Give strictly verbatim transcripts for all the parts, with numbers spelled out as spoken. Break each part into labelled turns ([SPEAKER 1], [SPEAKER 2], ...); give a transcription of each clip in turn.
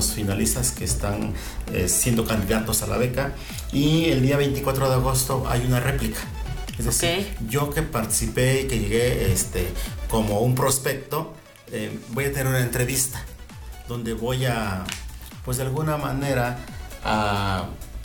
[SPEAKER 1] los finalistas que están eh, siendo candidatos a la beca, y el día veinticuatro de agosto hay una réplica. Es decir, okay. yo que participé y que llegué este, como un prospecto, eh, voy a tener una entrevista donde voy a, pues de alguna manera, a,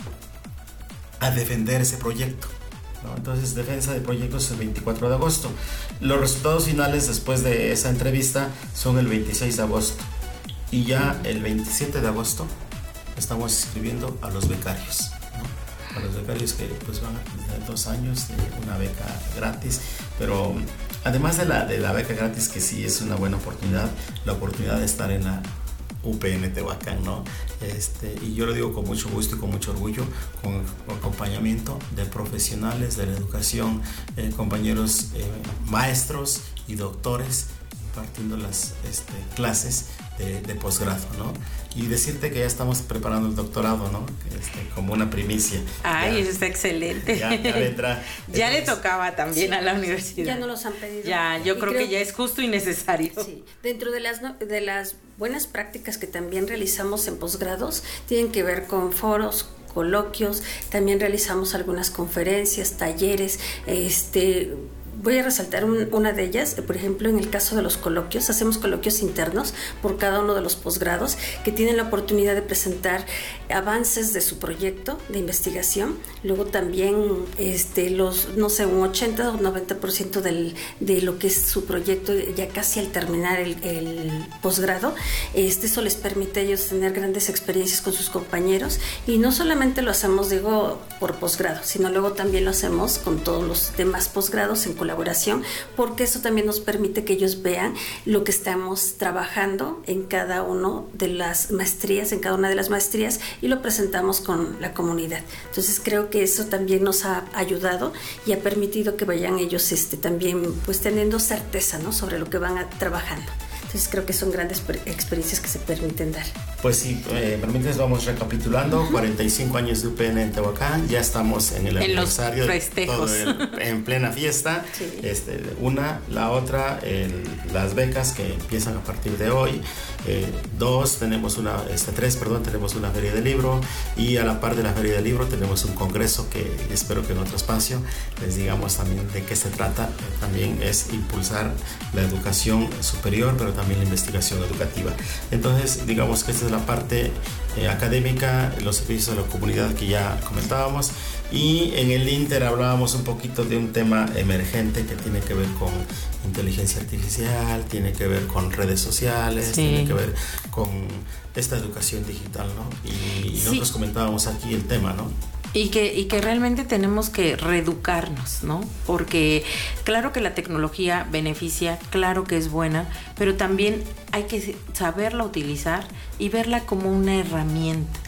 [SPEAKER 1] a defender ese proyecto, ¿no? Entonces, defensa de proyectos el veinticuatro de agosto. Los resultados finales después de esa entrevista son el veintiséis de agosto. Y ya el veintisiete de agosto estamos inscribiendo a los becarios, ¿no? A los becarios que pues van a tener dos años de una beca gratis. Pero además de la, de la beca gratis, que sí es una buena oportunidad, la oportunidad de estar en la U P N Tehuacán, ¿no? Este, y yo lo digo con mucho gusto y con mucho orgullo, con acompañamiento de profesionales de la educación, eh, compañeros eh, maestros y doctores impartiendo las este, clases de, de posgrado, ¿no? Y decirte que ya estamos preparando el doctorado, ¿no? Este, como una primicia.
[SPEAKER 2] Ay,
[SPEAKER 1] ya,
[SPEAKER 2] eso está excelente.
[SPEAKER 1] Ya, ya vendrá.
[SPEAKER 2] Ya
[SPEAKER 1] Entonces,
[SPEAKER 2] le tocaba también
[SPEAKER 3] sí,
[SPEAKER 2] a la universidad.
[SPEAKER 3] Ya no los han pedido.
[SPEAKER 2] Ya, yo creo, creo que ya es justo y necesario.
[SPEAKER 3] Sí, dentro de las, de las buenas prácticas que también realizamos en posgrados, tienen que ver con foros, coloquios, también realizamos algunas conferencias, talleres, este... Voy a resaltar un, una de ellas, por ejemplo, en el caso de los coloquios, hacemos coloquios internos por cada uno de los posgrados que tienen la oportunidad de presentar avances de su proyecto de investigación, luego también este, los, no sé, un ochenta o noventa por ciento del, de lo que es su proyecto ya casi al terminar el, el posgrado. Este, eso les permite a ellos tener grandes experiencias con sus compañeros, y no solamente lo hacemos, digo, por posgrado, sino luego también lo hacemos con todos los demás posgrados en colaboración, porque eso también nos permite que ellos vean lo que estamos trabajando en cada una de las maestrías, en cada una de las maestrías, y lo presentamos con la comunidad. Entonces creo que eso también nos ha ayudado y ha permitido que vayan ellos este, también pues teniendo certeza, ¿no?, sobre lo que van a, trabajando. Entonces creo que son grandes experiencias que se permiten dar.
[SPEAKER 1] Pues sí, eh, permítanme, vamos recapitulando. Uh-huh. cuarenta y cinco años de U P N en Tehuacán, ya estamos en el
[SPEAKER 2] en
[SPEAKER 1] aniversario,
[SPEAKER 2] los festejos,
[SPEAKER 1] todo el, en plena fiesta.
[SPEAKER 3] Sí.
[SPEAKER 1] Este, una, la otra, el, las becas que empiezan a partir de hoy. Eh, dos, tenemos una, este, tres, perdón, tenemos una feria de libro, y a la par de la feria de libro tenemos un congreso que espero que en otro espacio les digamos también de qué se trata. Eh, también es impulsar la educación superior, pero también la investigación educativa. Entonces, digamos que esta es la parte eh, académica, los servicios a la comunidad que ya comentábamos, y en el Inter hablábamos un poquito de un tema emergente que tiene que ver con inteligencia artificial, tiene que ver con redes sociales, sí. tiene que ver con esta educación digital, ¿no? Y, y nosotros sí. comentábamos aquí el tema, ¿no?
[SPEAKER 2] Y que, y que realmente tenemos que reeducarnos, ¿no? Porque claro que la tecnología beneficia, claro que es buena, pero también hay que saberla utilizar y verla como una herramienta.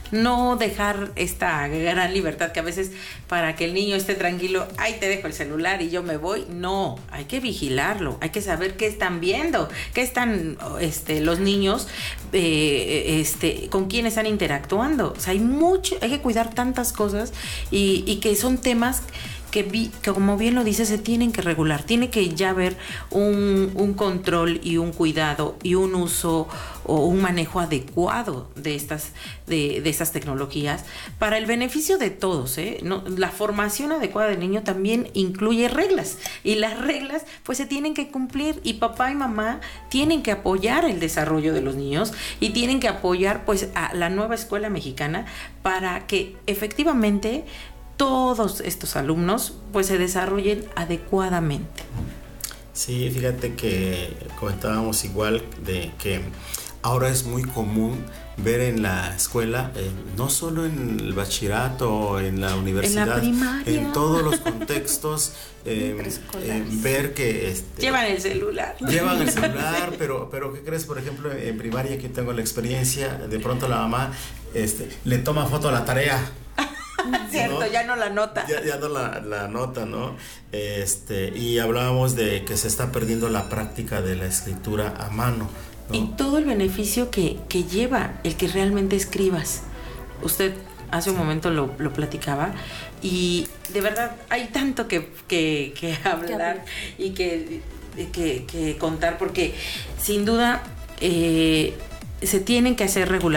[SPEAKER 2] No dejar esta gran libertad que a veces, para que el niño esté tranquilo, ay, te dejo el celular y yo me voy. No, hay que vigilarlo, hay que saber qué están viendo, qué están este, los niños, eh, este, con quién están interactuando. O sea, hay mucho, hay que cuidar tantas cosas, y, y que son temas que, vi, que como bien lo dice, se tienen que regular. Tiene que ya haber un, un control y un cuidado y un uso o un manejo adecuado de estas, de, de estas tecnologías para el beneficio de todos, ¿eh? No, la formación adecuada del niño también incluye reglas, y las reglas pues se tienen que cumplir, y papá y mamá tienen que apoyar el desarrollo de los niños y tienen que apoyar pues a la nueva escuela mexicana para que efectivamente todos estos alumnos pues se desarrollen adecuadamente.
[SPEAKER 1] Sí, fíjate que comentábamos igual de que ahora es muy común ver en la escuela, eh, no solo en el bachillerato, en la universidad,
[SPEAKER 2] en la primaria,
[SPEAKER 1] en todos los contextos, eh, eh, ver que este,
[SPEAKER 2] llevan el celular.
[SPEAKER 1] Llevan el celular, pero, pero ¿qué crees? Por ejemplo, en primaria, que tengo la experiencia, de pronto la mamá este, le toma foto a la tarea.
[SPEAKER 2] Cierto, ¿no? Ya no la nota.
[SPEAKER 1] Ya, ya no la, la nota, ¿no? Este, y hablábamos de que se está perdiendo la práctica de la escritura a mano, ¿no?
[SPEAKER 2] Y todo el beneficio que, que lleva el que realmente escribas. Usted hace un momento lo, lo platicaba, y de verdad hay tanto que, que, que hablar y que, que, que contar, porque sin duda eh, se tienen que hacer regulares.